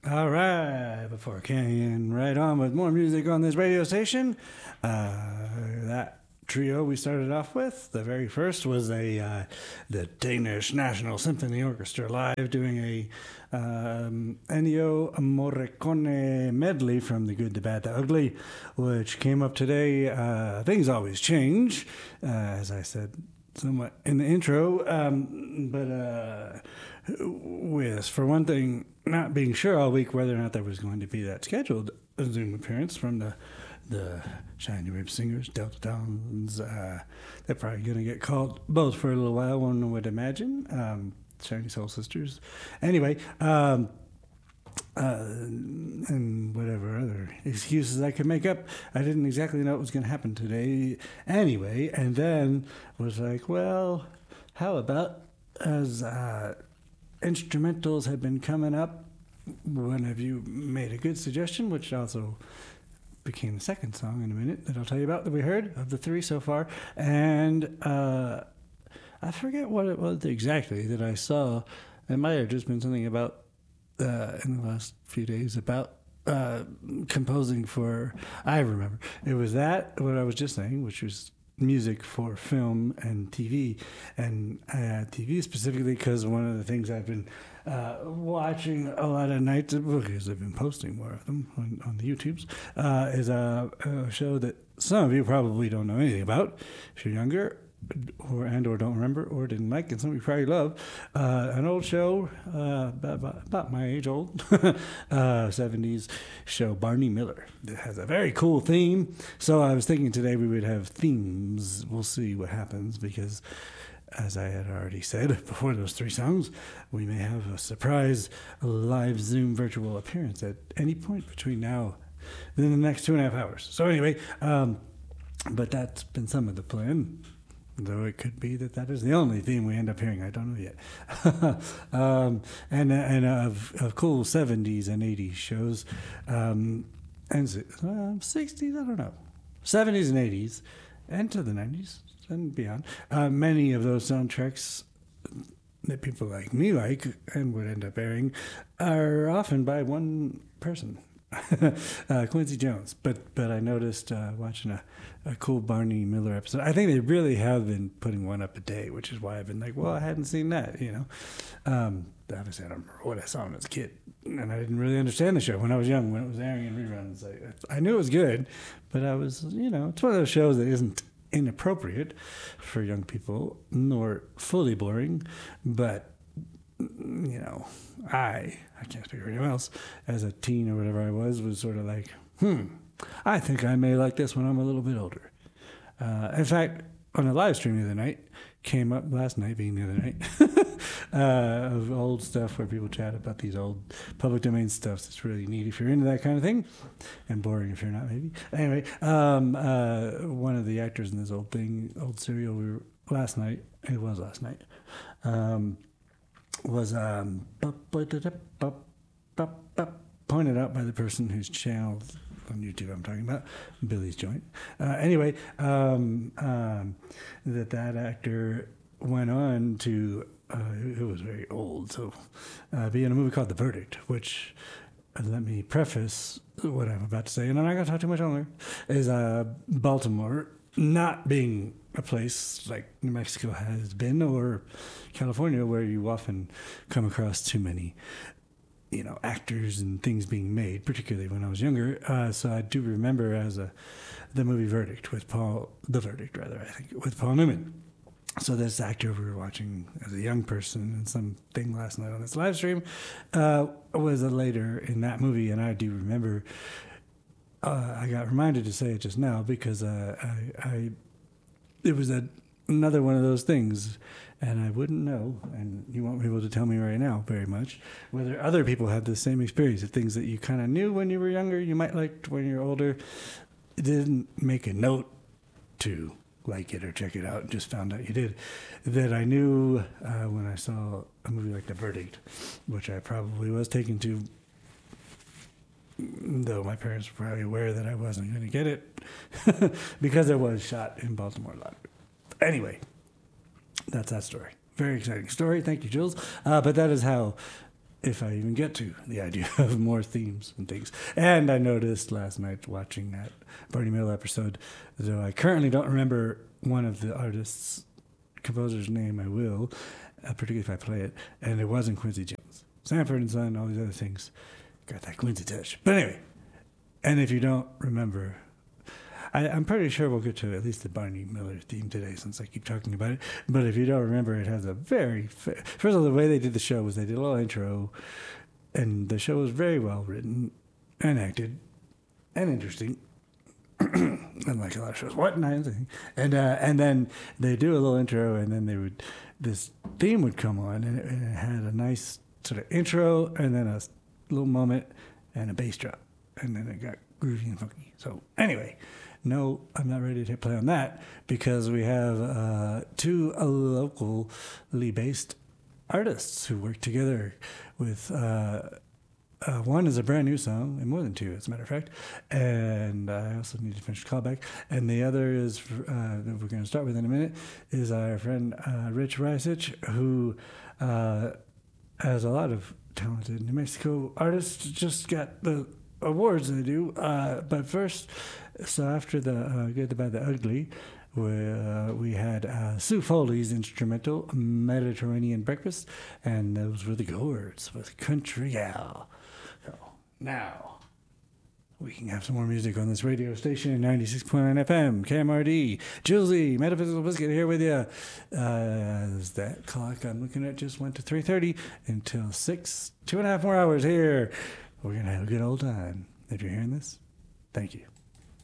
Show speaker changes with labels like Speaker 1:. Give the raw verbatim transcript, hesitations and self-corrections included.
Speaker 1: All right, before carrying right on with more music on this radio station, uh, that trio we started off with, the very first was a uh, the Danish National Symphony Orchestra live doing a um, Ennio Morricone medley from The Good, the Bad, the Ugly, which came up today. Uh, things always change, uh, as I said somewhat in the intro, um, but uh, with, for one thing, not being sure all week whether or not there was going to be that scheduled Zoom appearance from the the Shiny Rib Singers, Delta Downs. Uh, they're probably going to get called both for a little while, one would imagine. Um, Shiny Soul Sisters. Anyway, um, uh, and whatever other excuses I could make up. I didn't exactly know what was going to happen today anyway, and then was like, well, how about as uh, instrumentals have been coming up, one of you made a good suggestion, which also became the second song in a minute that I'll tell you about that we heard of the three so far. And uh, I forget what it was exactly that I saw. It might have just been something about uh, in the last few days about uh, composing for, I remember. It was that, what I was just saying, which was music for film and T V, and uh, T V specifically because one of the things I've been uh, watching a lot of nights, because I've been posting more of them on, on the YouTubes, uh, is a, a show that some of you probably don't know anything about if you're younger, or and or don't remember or didn't like, and some of you probably love uh, an old show uh, about, about my age old uh, seventies show, Barney Miller. It has a very cool theme, so I was thinking today we would have themes. We'll see what happens, because as I had already said before those three songs, we may have a surprise live Zoom virtual appearance at any point between now and the next two and a half hours. So anyway, um, but that's been some of the plan. Though it could be that that is the only theme we end up hearing. I don't know yet. um, and and of, of cool seventies and eighties shows, um, and uh, sixties, I don't know. seventies and eighties, and to the nineties and beyond. Uh, many of those soundtracks that people like me like and would end up airing are often by one person. uh, Quincy Jones, but but I noticed uh, watching a, a cool Barney Miller episode. I think they really have been putting one up a day, which is why I've been like, well, I hadn't seen that, you know. Um, obviously, I don't remember what I saw when I was a kid, and I didn't really understand the show when I was young, when it was airing in reruns. I, I knew it was good, but I was, you know, it's one of those shows that isn't inappropriate for young people, nor fully boring, but you know, I, I can't speak for anyone else, as a teen or whatever I was, was sort of like, hmm, I think I may like this when I'm a little bit older. Uh, in fact, on a live stream the other night, came up last night, being the other night, uh, of old stuff where people chat about these old public domain stuff. That's really neat if you're into that kind of thing, and boring if you're not, maybe. Anyway, um, uh, one of the actors in this old thing, old serial, we were, last night, it was last night, um, was um, pointed out by the person whose channel on YouTube I'm talking about, Billy's Joint. Uh, anyway, um, um, that that actor went on to, uh, it was very old, so uh, be in a movie called The Verdict, which, uh, let me preface what I'm about to say, and I'm not going to talk too much longer, is uh, Baltimore not being a place like New Mexico has been, or California, where you often come across too many, you know, actors and things being made, particularly when I was younger. Uh, so I do remember as a the movie Verdict with Paul, The Verdict rather, I think, with Paul Newman. So this actor we were watching as a young person in something last night on this live stream uh, was a later in that movie, and I do remember. Uh, I got reminded to say it just now because uh, I, I it was a, another one of those things, and I wouldn't know, and you won't be able to tell me right now very much, whether other people had the same experience of things that you kind of knew when you were younger, you might like when you're older, didn't make a note to like it or check it out, just found out you did, that I knew uh, when I saw a movie like The Verdict, which I probably was taken to, though my parents were probably aware that I wasn't going to get it, because it was shot in Baltimore a lot. Anyway, that's that story. Very exciting story. Thank you, Jules. Uh, but that is how if I even get to the idea of more themes and things. And I noticed last night watching that Barney Miller episode, though I currently don't remember one of the artists, composer's name, I will, uh, particularly if I play it, and it wasn't Quincy Jones. Sanford and Son, all these other things, got that Quincy touch. But anyway, and if you don't remember, I, I'm pretty sure we'll get to at least the Barney Miller theme today since I keep talking about it. But if you don't remember, it has a very... Fa- First of all, the way they did the show was they did a little intro, and the show was very well written and acted and interesting. Unlike a lot of shows. What? Nice. And, uh, and then they do a little intro, and then they would... This theme would come on, and it, and it had a nice sort of intro, and then a little moment, and a bass drop. And then it got groovy and funky. So anyway... No, I'm not ready to play on that because we have uh, two uh, locally based artists who work together with, uh, uh, one is a brand new song, and more than two, as a matter of fact, and I also need to finish the callback, and the other is, uh, that we're going to start with in a minute, is our friend uh, Rich Ricich, who uh, has a lot of talented New Mexico artists, just got the awards they do, uh, but first... So after the uh, Good, the Bad, the Ugly, we, uh, we had uh, Sue Foley's instrumental, Mediterranean Breakfast, and those were the Gourds with Country Gal. So now we can have some more music on this radio station, ninety-six point nine F M, K M R D. Julesy, Metaphysical Biscuit here with you. Uh, that clock I'm looking at just went to three thirty until six, two and a half more hours here. We're going to have a good old time. If you're hearing this, thank you.